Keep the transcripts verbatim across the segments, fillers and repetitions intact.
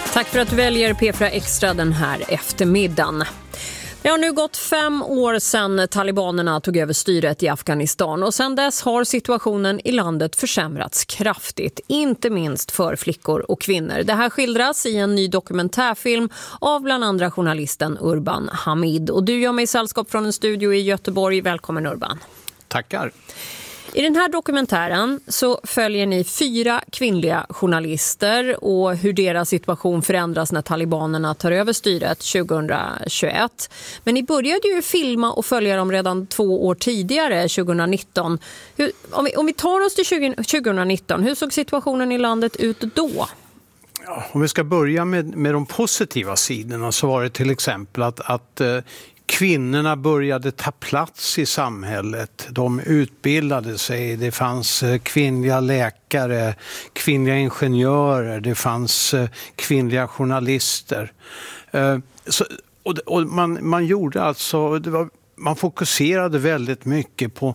Tack för att du väljer P fyra Extra den här eftermiddagen. Det har nu gått fem år sedan talibanerna tog över styret i Afghanistan och sedan dess har situationen i landet försämrats kraftigt, inte minst för flickor och kvinnor. Det här skildras i en ny dokumentärfilm av bland andra journalisten Urban Hamid. Och du gör mig sällskap från en studio i Göteborg. Välkommen Urban. Tackar. I den här dokumentären så följer ni fyra kvinnliga journalister och hur deras situation förändras när talibanerna tar över styret tjugohundratjugoett. Men ni började ju filma och följa dem redan två år tidigare, tjugohundranitton. Hur, om, vi, om vi tar oss till tjugo, tjugohundranitton, hur såg situationen i landet ut då? Ja, om vi ska börja med, med de positiva sidorna så var det till exempel att, att eh, kvinnorna började ta plats i samhället. De utbildade sig. Det fanns kvinnliga läkare, kvinnliga ingenjörer, det fanns kvinnliga journalister. Så, och, och man, man gjorde alltså, det var, man fokuserade väldigt mycket på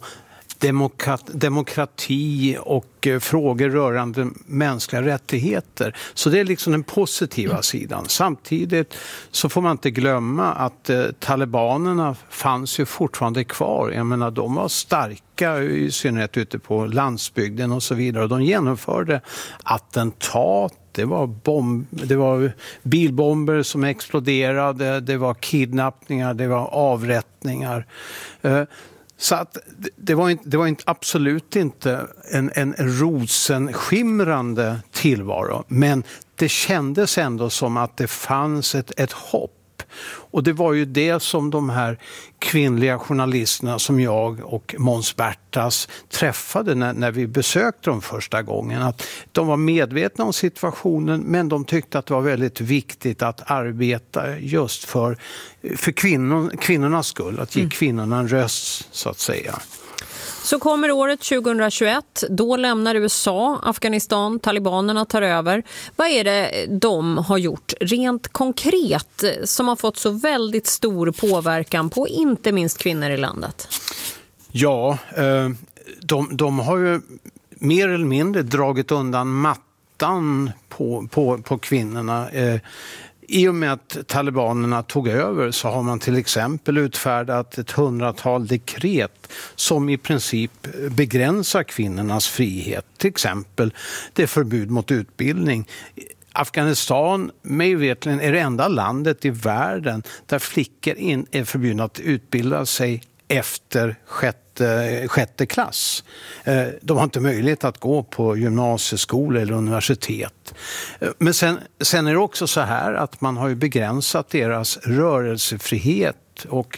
demokrati och frågor rörande mänskliga rättigheter. Så det är liksom den positiva sidan. Samtidigt så får man inte glömma att eh, talibanerna fanns ju fortfarande kvar. Jag menar, de var starka i synnerhet ute på landsbygden och så vidare. De genomförde attentat. Det var, bomb, det var bilbomber som exploderade. Det var kidnappningar. Det var avrättningar. Eh, Så att det var, inte, det var inte, absolut inte en, en rosenskimrande tillvaro. Men det kändes ändå som att det fanns ett, ett hopp. Och det var ju det som de här kvinnliga journalisterna som jag och Måns Bertas träffade när, när vi besökte dem första gången. Att de var medvetna om situationen men de tyckte att det var väldigt viktigt att arbeta just för, för kvinnor, kvinnornas skull. Att ge mm. kvinnorna en röst så att säga. Så kommer året tjugohundratjugoett, då lämnar U S A, Afghanistan, talibanerna tar över. Vad är det de har gjort rent konkret som har fått så väldigt stor påverkan på inte minst kvinnor i landet? Ja, de, de har ju mer eller mindre dragit undan mattan på, på, på kvinnorna. I och med att talibanerna tog över så har man till exempel utfärdat ett hundratal dekret som i princip begränsar kvinnornas frihet. Till exempel det förbud mot utbildning. Afghanistan, mig vetligen, är det enda landet i världen där flickor in är förbjudna att utbilda sig efter sjätte, sjätte klass. De har inte möjlighet att gå på gymnasieskola eller universitet. Men sen, sen är det också så här att man har ju begränsat deras rörelsefrihet och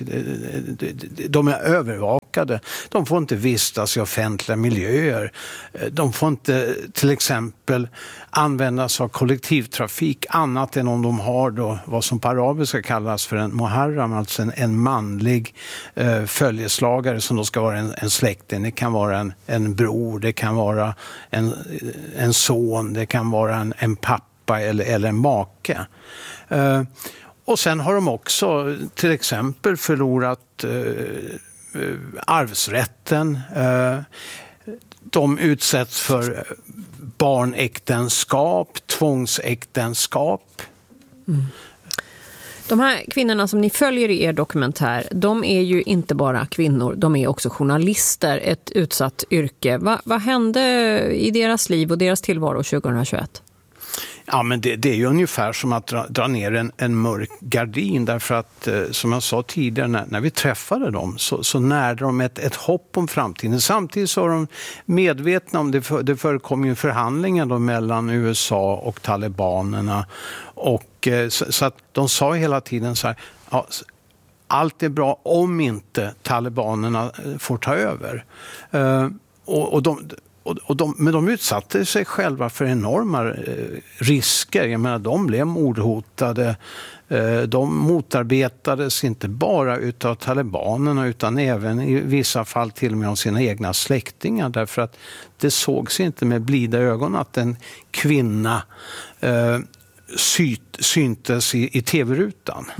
de är övervakade. De får inte vistas i offentliga miljöer. De får inte till exempel användas av kollektivtrafik annat än om de har då vad som på arabiska kallas för en muharram, alltså en, en manlig eh, följeslagare som då ska vara en, en släkting. Det kan vara en, en bror, det kan vara en, en son, det kan vara en, en pappa eller, eller en make. Eh, Och sen har de också till exempel förlorat eh, arvsrätten. Eh, de utsätts för barnäktenskap, tvångsäktenskap. Mm. De här kvinnorna som ni följer i er dokumentär, de är ju inte bara kvinnor, de är också journalister, ett utsatt yrke. Va, vad hände i deras liv och deras tillvaro tjugohundratjugoett? Ja, men det, det är ju ungefär som att dra, dra ner en, en mörk gardin därför att, eh, som jag sa tidigare, när, när vi träffade dem så, så närde de ett, ett hopp om framtiden. Samtidigt så är de medvetna om det, för, det förekom ju förhandlingar då mellan U S A och talibanerna och eh, så, så att de sa hela tiden så här, ja, allt är bra om inte talibanerna får ta över. Eh, och, och de... Och de, men de utsatte sig själva för enorma eh, risker. Jag menar, de blev mordhotade. Eh, de motarbetades inte bara utav talibanerna utan även i vissa fall till och med av sina egna släktingar. Därför att det sågs inte med blida ögon att en kvinna eh, syt, syntes i, i tv-rutan. Mm.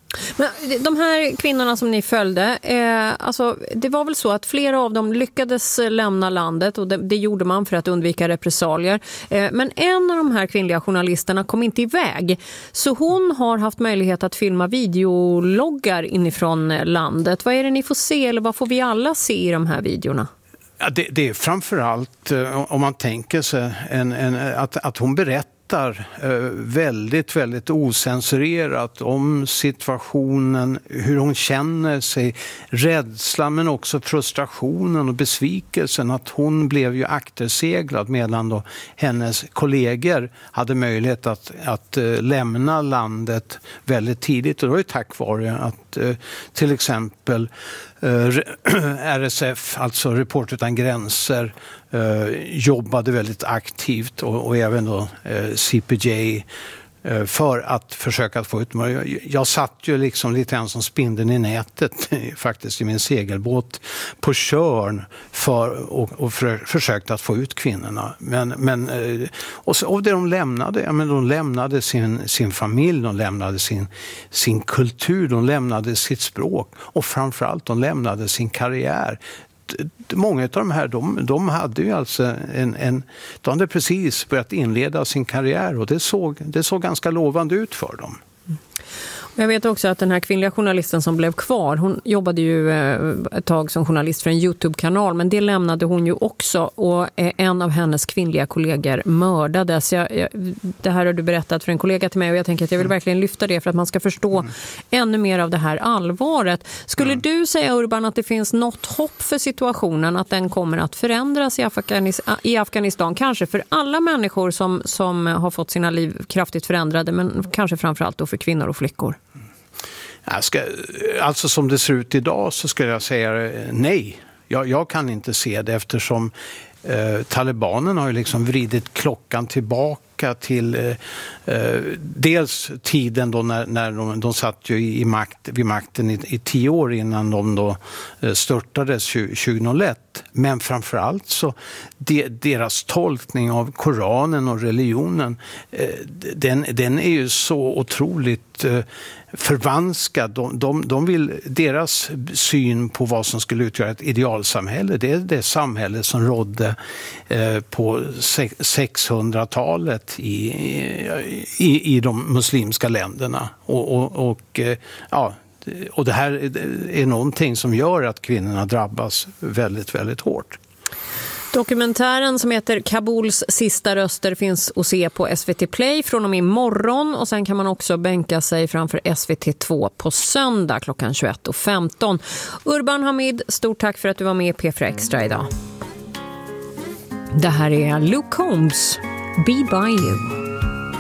Men de här kvinnorna som ni följde, eh, alltså, det var väl så att flera av dem lyckades lämna landet och det, det gjorde man för att undvika repressalier. Eh, men en av de här kvinnliga journalisterna kom inte iväg. Så hon har haft möjlighet att filma videologgar inifrån landet. Vad är det ni får se eller vad får vi alla se i de här videorna? Ja, det, det är framförallt, om man tänker sig, en, en, att, att hon berättar väldigt, väldigt osensurerat om situationen, hur hon känner sig, rädslan men också frustrationen och besvikelsen att hon blev ju akterseglad medan då hennes kollegor hade möjlighet att, att lämna landet väldigt tidigt, och det var ju tack vare att till exempel R S F, alltså Report utan gränser, jobbade väldigt aktivt och, och även då C P J för att försöka att få ut. Jag, jag satt ju liksom lite grann som spindeln i nätet faktiskt i min segelbåt på Tjörn för, och, och för, försökte att få ut kvinnorna. Men, men, och, så, och det de lämnade, ja, men de lämnade sin, sin familj, de lämnade sin, sin kultur, de lämnade sitt språk och framförallt de lämnade sin karriär. Många av de här, de, de hade ju alltså en, en, de hade precis börjat inleda sin karriär och det såg, det såg ganska lovande ut för dem. Jag vet också att den här kvinnliga journalisten som blev kvar, hon jobbade ju ett tag som journalist för en YouTube-kanal, men det lämnade hon ju också och en av hennes kvinnliga kollegor mördades. Jag, jag, det här har du berättat för en kollega till mig och jag tänker att jag vill verkligen lyfta det för att man ska förstå mm. ännu mer av det här allvaret. Skulle mm. du säga, Urban, att det finns något hopp för situationen, att den kommer att förändras i, Afghanistan, i Afghanistan, kanske för alla människor som, som har fått sina liv kraftigt förändrade, men kanske framförallt då för kvinnor och flickor? Jag ska, alltså som det ser ut idag så skulle jag säga nej. Jag, jag kan inte se det eftersom eh, talibanerna har ju liksom vridit klockan tillbaka till eh, dels tiden då när, när de, de satt ju i makt, vid makten i, i tio år innan de då eh, störtades tjugohundraett. Men framförallt så de, deras tolkning av Koranen och religionen, eh, den, den är ju så otroligt eh, förvanskad. De, de, de vill, deras syn på vad som skulle utgöra ett idealsamhälle, det är det samhälle som rådde eh, på sexhundratalet i, i, i de muslimska länderna. Och, och, och, ja, och det här är någonting som gör att kvinnorna drabbas väldigt, väldigt hårt. Dokumentären som heter Kabuls sista röster finns att se på S V T Play från och med imorgon, och sen kan man också bänka sig framför S V T två på söndag klockan tjugoett och femton. Urban Hamid, stort tack för att du var med i P fyra Extra idag. Det här är Luke Combs, Be By You.